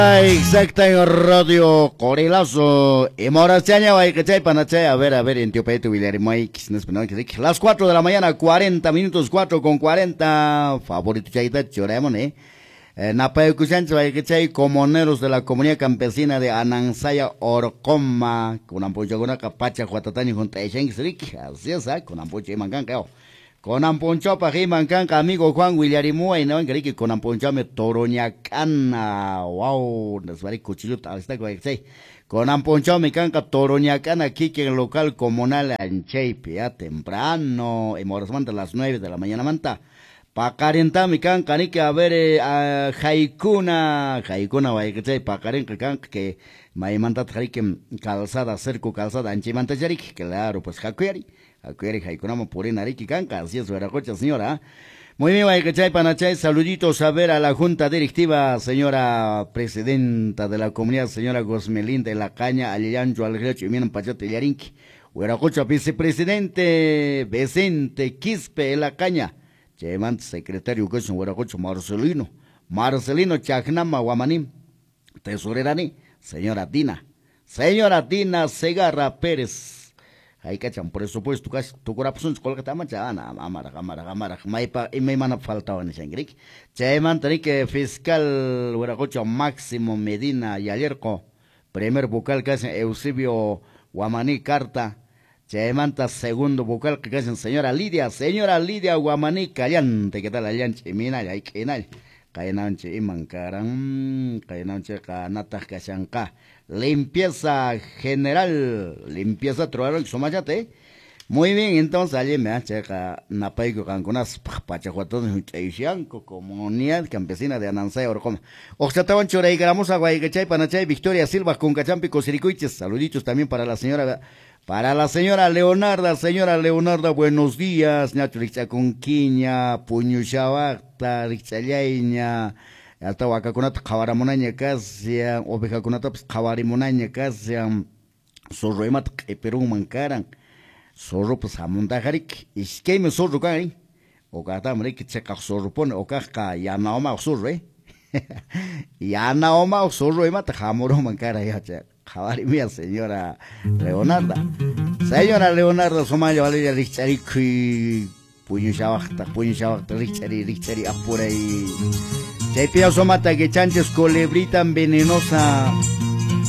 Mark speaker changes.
Speaker 1: Exacta en Radio Corilazo. Y Morachaña, vaya que chay panachay. A ver, en Tío Pedro Villarimoy, las 4 de la mañana, 40 minutos, 4 con 40. Favorito chayita, choremon, Napay Cuchancho, vaya que chay, comuneros de la comunidad campesina de Anansaya, Orcoma, con Ampochagona, Capacha, Huatatani, junto a Shenxric, así es, con Ampoche y Mancancao. Con Amponcho Pajimancanca, amigo Juan Williarimuay, no en que con Amponcho me Toroñacana, wow, nos va a cuchillo, está con Amponcho me canca Toroñacana, aquí que en el local comunal en Cheipe, ya temprano, en horas manta, las 9 de la mañana manta. Pa carentar mi canca, ni que a ver, Jaikuna, vaya que pa carentar canca, que me manta que calzada, cerco calzada, anchimanta yarik, claro, pues Jacueri. Acuere Jaikonamo Purina Riki Canca, así es Veracocha, señora. Muy bien, Guayacachay, Panachay, saluditos a ver a la Junta Directiva, señora Presidenta de la Comunidad, señora Gosmelín de la Caña, Aliancho, Algrecho y Miren Pachate Yarinki. Veracocha, Vicepresidente Vicente Quispe de la Caña. Cheman, Secretario Gocho, Veracocha, Marcelino Chacnama, Guamanim. Tesorerani, señora Dina Segarra Pérez. Hay cachan, por eso pues tu corazón escola que machana, amara, maipa y me mana faltaba en Shangrik. Chayman que fiscal Hueracocho Máximo Medina y Ayerco, primer vocal que hacen Eusebio Guamaní Carta. Chaymanta segundo vocal que hacen señora Lidia Guamaní Callante, ¿qué tal Allanche? Y mina, hay que inal. Kainanche y mancaran, kainanche kanatas kashanka. Limpieza general, limpieza troaron somachate. Muy bien, entonces allí me hace napaico cancunas pachacuatones huichaishanco, comunidad campesina de Anansaya Orcoma. Oxataban choray gramos a Guayacachay, Panachay, Victoria Silva con Cachampico Siricuiches. Saluditos también para la señora Leonarda, buenos días, Nacho Richa Conquiña, Puño Chavacta, Richaleña, hasta Huacaconata, Javaramonaña Casia, Oveja Conata, Javarimonaña Casia, Sorroemat, Perú Mancaran, Sorro, pues Amundajarik, Isqueme Sorro Gari, o Gatamrik, Checa Sorropone, o Caja, Yanaoma Sorre, Yanaoma Sorroemat, Jamoro Mancara, Yacha. Javari mía, señora Leonarda. Señora Leonarda, Somalia, Valeria Richari, Puño Shabachta, Richari, Apura y. Chaipia Somata, que chanches colebritan venenosa.